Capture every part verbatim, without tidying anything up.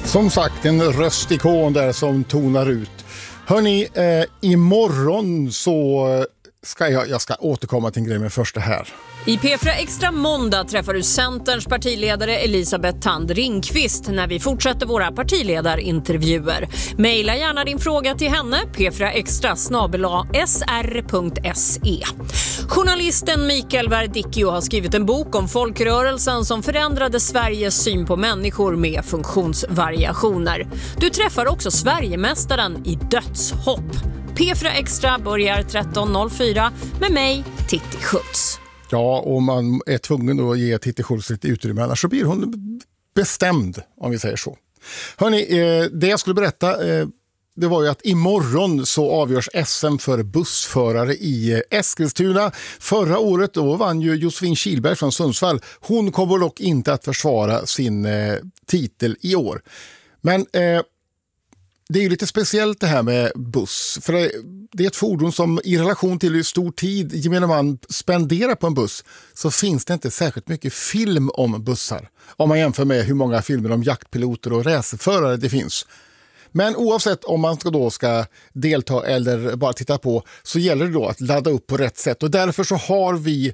Som sagt, en röstikon där som tonar ut. Hörrni, eh, imorgon så ska jag, jag ska återkomma till en grej med första här. I P fyra Extra måndag träffar du Centerns partiledare Elisabeth Thand Ringqvist när vi fortsätter våra partiledarintervjuer. Maila gärna din fråga till henne, p fyra extra snabel-a s r punkt s e. Journalisten Mikael Verdicchio har skrivit en bok om folkrörelsen som förändrade Sveriges syn på människor med funktionsvariationer. Du träffar också Sverigemästaren i dödshopp. P fyra Extra börjar tretton noll fyra med mig, Titti Schultz. Ja, och man är tvungen att ge Titti Schultz lite utrymme, annars så blir hon bestämd, om vi säger så. Hörrni, det jag skulle berätta, det var ju att imorgon så avgörs S M för bussförare i Eskilstuna. Förra året då vann ju Josefin Kihlberg från Sundsvall. Hon kommer dock inte att försvara sin titel i år. Men eh, det är ju lite speciellt det här med buss. För det är ett fordon som i relation till hur stor tid gemene man spenderar på en buss så finns det inte särskilt mycket film om bussar. Om man jämför med hur många filmer om jaktpiloter och racerförare det finns. Men oavsett om man ska då ska delta eller bara titta på så gäller det då att ladda upp på rätt sätt. Och därför så har vi,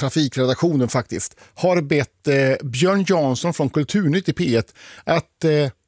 trafikredaktionen faktiskt, har bett eh, Björn Jansson från Kulturnytt i P ett att eh,